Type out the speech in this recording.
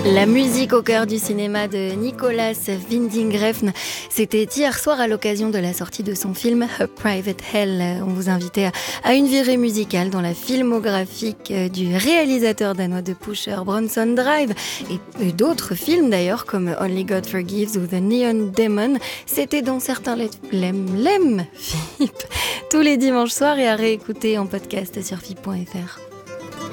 La musique au cœur du cinéma de Nicolas Winding Refn, c'était hier soir à l'occasion de la sortie de son film A Private Hell. On vous invitait à une virée musicale dans la filmographie du réalisateur danois de Pusher, Bronson Drive et d'autres films d'ailleurs comme Only God Forgives ou The Neon Demon. C'était dans certains Lem Philippe tous les dimanches soirs et à réécouter en podcast sur FIP.fr.